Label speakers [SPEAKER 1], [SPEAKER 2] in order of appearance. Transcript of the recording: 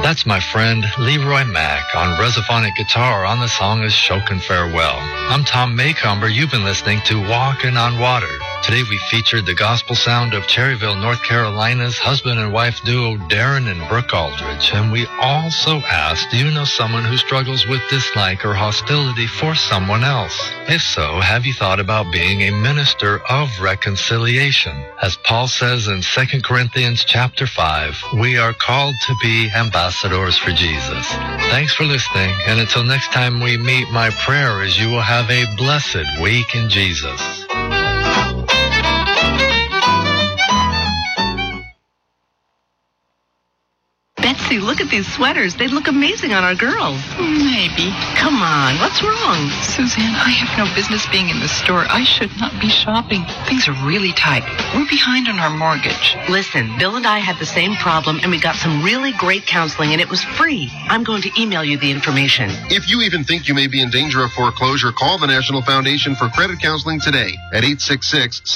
[SPEAKER 1] That's my friend Leroy Mack on Resophonic guitar on the song is Shokin Farewell. I'm Tom Maycomber. You've been listening to Walking on Water. Today we featured the gospel sound of Cherryville, North Carolina's husband and wife duo Darren and Brooke Aldridge. And we also asked, do you know someone who struggles with dislike or hostility for someone else? If so, have you thought about being a minister of reconciliation? As Paul says in 2 Corinthians chapter 5, we are called to be ambassadors for Jesus. Thanks for listening, and until next time we meet, my prayer is you will have a blessed week in Jesus.
[SPEAKER 2] Betsy, look at these sweaters. They look amazing on our girls.
[SPEAKER 3] Maybe.
[SPEAKER 2] Come on, what's wrong?
[SPEAKER 3] Suzanne, I have no business being in the store. I should not be shopping. Things are really tight. We're behind on our mortgage.
[SPEAKER 2] Listen, Bill and I had the same problem, and we got some really great counseling, and it was free. I'm going to email you the information.
[SPEAKER 4] If you even think you may be in danger of foreclosure, call the National Foundation for Credit Counseling today at 866